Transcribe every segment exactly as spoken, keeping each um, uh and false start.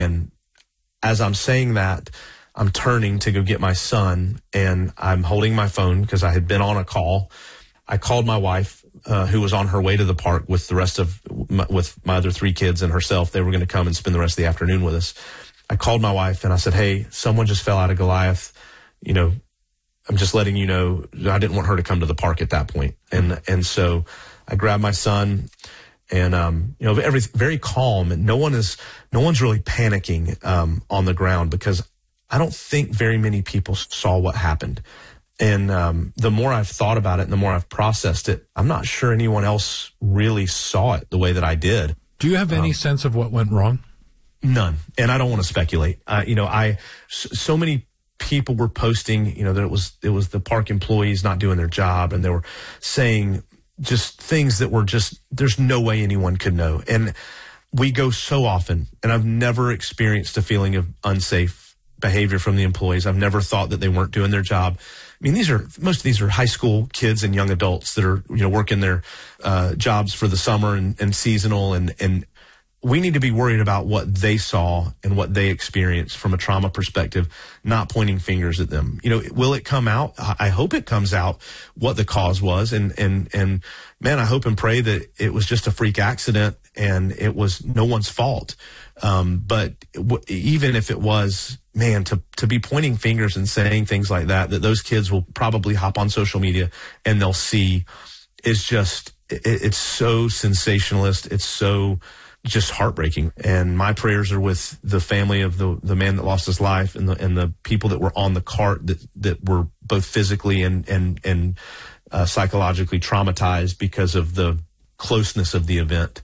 And as I'm saying that, I'm turning to go get my son, and I'm holding my phone because I had been on a call. I called my wife, uh, who was on her way to the park with the rest of, my, with my other three kids and herself. They were going to come and spend the rest of the afternoon with us. I called my wife and I said, hey, someone just fell out of Goliath. You know, I'm just letting you know. I didn't want her to come to the park at that point. And, and so I grabbed my son. And, um, you know, every, very calm, and no one is, no one's really panicking, um, on the ground, because I don't think very many people saw what happened. And, um, the more I've thought about it and the more I've processed it, I'm not sure anyone else really saw it the way that I did. Do you have any um, sense of what went wrong? None. And I don't want to speculate. Uh, you know, I, so many people were posting, you know, that it was, it was the park employees not doing their job, and they were saying just things that were just, there's no way anyone could know. And we go so often, and I've never experienced a feeling of unsafe behavior from the employees. I've never thought that they weren't doing their job. I mean, these are, most of these are high school kids and young adults that are, you know, working their uh, jobs for the summer and, and seasonal. And, and we need to be worried about what they saw and what they experienced from a trauma perspective, not pointing fingers at them. You know, will it come out? I hope it comes out what the cause was. And, and, and man, I hope and pray that it was just a freak accident and it was no one's fault. Um, but w- even if it was, man, to, to be pointing fingers and saying things like that, that those kids will probably hop on social media and they'll see, is just, it, it's so sensationalist. It's so just heartbreaking. And my prayers are with the family of the, the man that lost his life, and the, and the people that were on the cart that, that were both physically and, and, and, uh, psychologically traumatized because of the closeness of the event.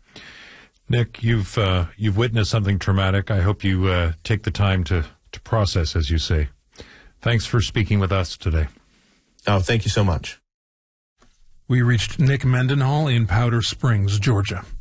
Nick, you've, uh, you've witnessed something traumatic. I hope you, uh, take the time to, to process, as you say. Thanks for speaking with us today. Oh, thank you so much. We reached Nick Mendenhall in Powder Springs, Georgia.